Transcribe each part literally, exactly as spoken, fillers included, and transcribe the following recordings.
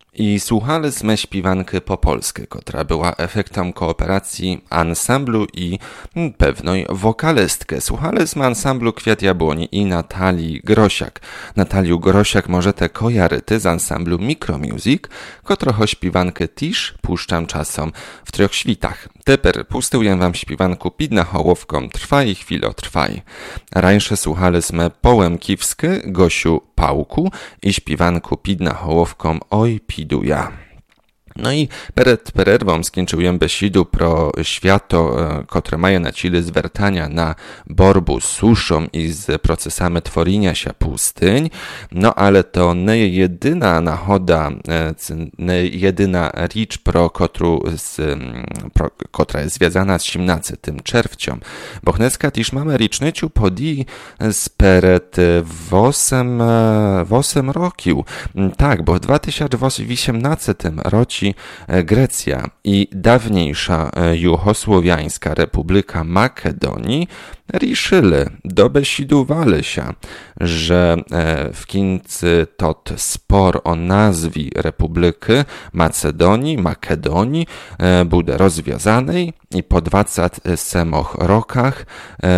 I słuchaliśmy śpiewanki po polsku, która była efektem kooperacji ansamblu i pewnej wokalistki. Słuchaliśmy ansamblu Kwiat Jabłoni i Natalii Grosiak. Nataliu Grosiak możecie kojaryty z ansamblu Micromusic, którego śpiewankę też puszczam czasem w trzech świtach. Teper pustuję wam śpiewanku Pidna Hołowką Trwaj chwilo trwaj. Rańsze słuchaliśmy połem kiwsky Gosiu Pałku i śpiewanku Pidna Hołowką Oj piduja. No i przed przerwą skończyłem besidu pro świato, które mają na cili zwertania na borbu z suszą i z procesami tworzenia się pustyń. No ale to nie jedyna nachoda, nie jedyna rzecz, pro kotru z, pro, która jest związana z siedemnastym czerwcem. Bo dneska też mamy ricznyciu podi speret wosem, wosem rokił. Tak, bo w dwa tysiące osiemnastym roci Grecja i dawniejsza Juhosłowiańska Republika Makedonii riszyli, dobesidowali się, że w końcu tot spor o nazwie Republiki Macedonii, Makedonii będzie rozwiązany i po dwudziestu semoch rokach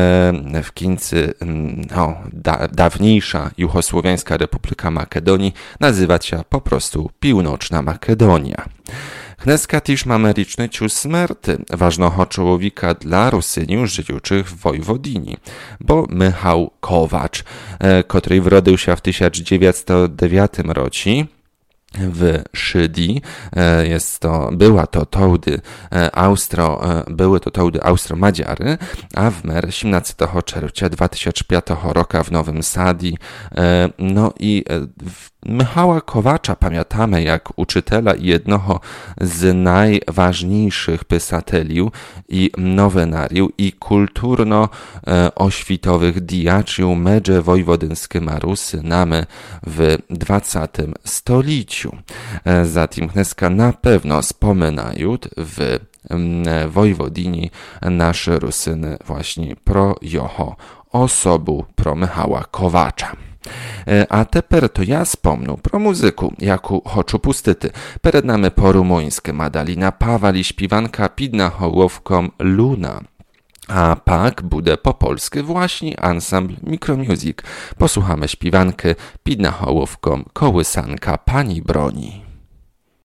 w końcu no, da, dawniejsza Juhosłowiańska Republika Makedonii nazywa się po prostu Północna Makedonia. Dneska też mamy ricznyciu smерти ważnego człowieka dla Rusyniów żyjących w Wojwodini, bo Michał Kowacz, który urodził się w tysiąc dziewięćset dziewiątym roku w Szydii, jest to, była to tołdy Austro, były to tołdy Austro-Madziary, a w mer siedemnastego czerwca dwa tysiące piątego roku w Nowym Sadii. No i Michała Kowacza pamiętamy jak uczytela i jednego z najważniejszych pisateliów i nowenariów i kulturno-oświtowych diaczył medże wojwodyńskim Rusynami w dwudziestym stuleciu. Zatem dneska na pewno spominają w Wojwodini nasze Rusyny właśnie pro jeho osobu, pro Michała Kowacza. A teper to ja wspomnę pro muzyku, jaku choczu pustyty. Przed nami po rumuńsku Madalina Pawali śpiewanka Pidna Hołowką Luna. A pak bude po polsku właśnie ansambl Micromusic. Posłuchamy śpiewankę Pidna Hołowką Kołysanka Pani Broni.